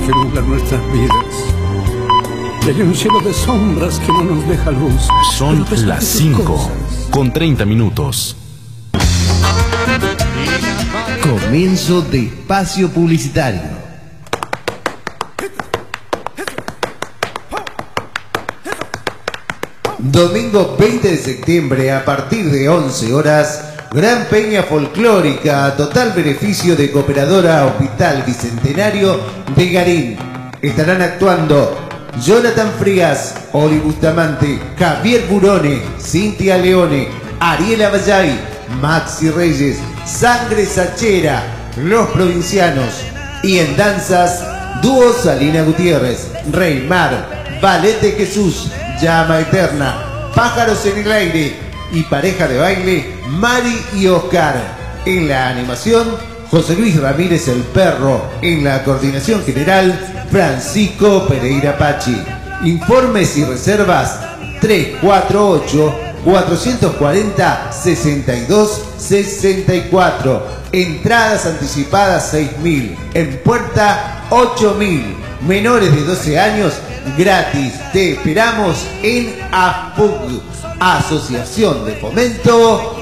que nubla nuestras vidas. Y hay un cielo de sombras que no nos deja luz. Son las 5:30. Comienzo de espacio publicitario. Domingo 20 de septiembre a partir de 11 horas, Gran Peña Folclórica a total beneficio de Cooperadora Hospital Bicentenario de Garín. Estarán actuando Jonathan Frías, Oli Bustamante, Javier Burone, Cintia Leone, Ariela Vallay, Maxi Reyes, Sangre Sachera, Los Provincianos. Y en danzas, dúo Salina Gutiérrez, Reymar, Ballet de Jesús, Llama Eterna, Pájaros en el Aire y pareja de baile Mari y Oscar. En la animación, José Luis Ramírez el Perro. En la coordinación general, Francisco Pereira Pachi. Informes y reservas 348-440-6264. Entradas anticipadas 6.000. En puerta 8.000. Menores de 12 años gratis. Te esperamos en AFPUG, Asociación de Fomento